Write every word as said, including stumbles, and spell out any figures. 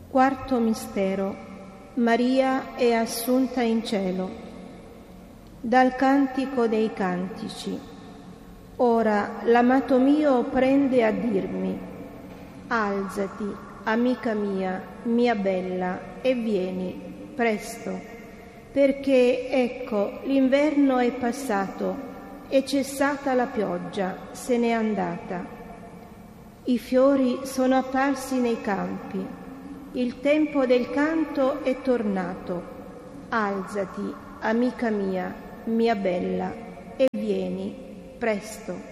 Quarto mistero. Maria è assunta in cielo. Dal Cantico dei Cantici. Ora l'amato mio prende a dirmi: alzati, amica mia, mia bella, e vieni, presto, perché ecco l'inverno è passato, è cessata la pioggia, se n'è andata. I fiori sono apparsi nei campi. Il tempo del canto è tornato. Alzati, amica mia, mia bella, e vieni, presto.